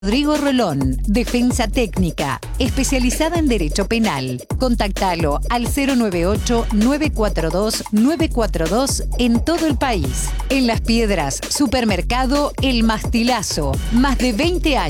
Rodrigo Rolón, Defensa Técnica, especializada en Derecho Penal. Contactalo al 098-942-942 en todo el país. En Las Piedras, Supermercado El Mastilazo, más de 20 años.